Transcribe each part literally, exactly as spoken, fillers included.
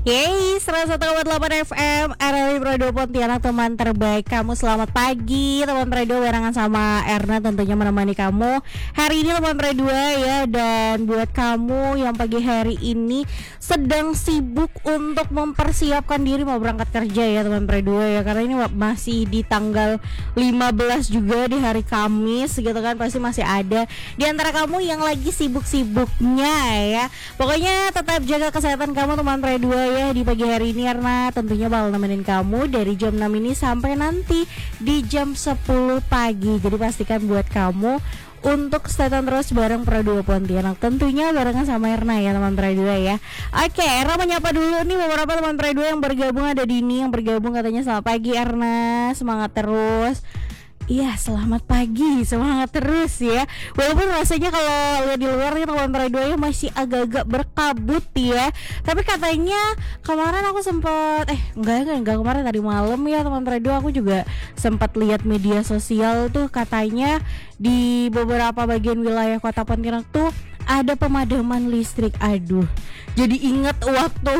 Yeay, seratus satu koma delapan F M R R I Radio Pontianak, teman terbaik kamu. Selamat pagi teman radio, barengan sama Erna tentunya menemani kamu hari ini teman radio ya. Dan buat kamu yang pagi hari ini sedang sibuk untuk mempersiapkan diri mau berangkat kerja ya teman radio ya, karena ini masih di tanggal lima belas juga, di hari Kamis gitu kan. Pasti masih ada di antara kamu yang lagi sibuk-sibuknya ya. Pokoknya tetap jaga kesehatan kamu teman radio ya di pagi hari ini, karena tentunya bakal nemenin kamu dari jam enam ini sampai nanti di jam sepuluh pagi. Jadi pastikan buat kamu untuk stay tune terus bareng Radio Pontianak, tentunya barengan sama Erna ya teman radio ya. Oke, Erna menyapa dulu nih beberapa teman radio yang bergabung. Ada Dini yang bergabung, katanya selamat pagi Erna, semangat terus. Iya, selamat pagi, semangat terus ya. Walaupun rasanya kalau lihat di luarnya teman radio masih agak-agak berkabut ya, tapi katanya kemarin aku sempat eh enggak enggak enggak kemarin tadi malam ya teman radio, aku juga sempat lihat media sosial tuh, katanya di beberapa bagian wilayah Kota Pontianak tuh ada pemadaman listrik. Aduh, jadi ingat waktu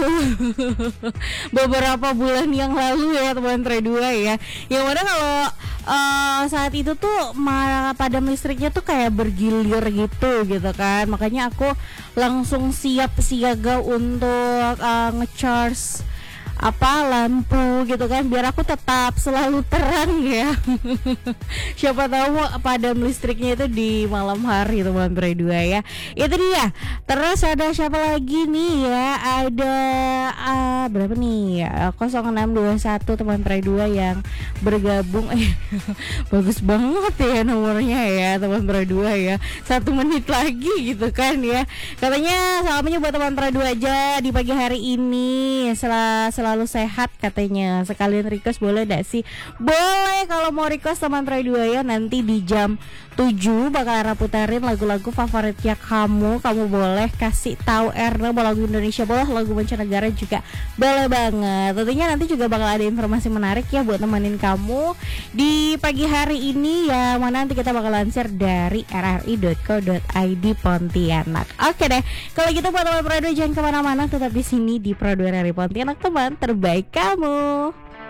beberapa bulan yang lalu ya teman radio ya, yang mana kalau uh, saat itu tuh malah padam listriknya tuh kayak bergilir gitu gitu kan. Makanya aku langsung siap siaga untuk uh, ngecharge apa lampu gitu kan, biar aku tetap selalu terang ya. Siapa tahu padam listriknya itu di malam hari teman radio ya. Itu dia. Terus ada siapa lagi nih ya? Ada uh, berapa nih ya? nol enam dua satu teman radio yang bergabung. Eh bagus banget ya nomornya ya teman radio ya. Satu menit lagi gitu kan ya. Katanya salamnya buat teman radio aja di pagi hari ini. Sel- selalu sehat katanya. Sekalian request boleh gak sih? Boleh, kalau mau request teman radio ya, nanti di jam tujuh bakal Erna putarin lagu-lagu favoritnya kamu. Kamu boleh kasih tahu Erna mau lagu Indonesia, boleh lagu mancanegara juga boleh banget. Tentunya nanti juga bakal ada informasi menarik ya buat nemenin kamu di pagi hari ini ya, mana nanti kita bakal lansir dari r r i dot co dot i d Pontianak. Oke deh, kalau gitu buat teman radio jangan kemana-mana, tetap di sini di Produk R R I Pontianak, teman terbaik kamu.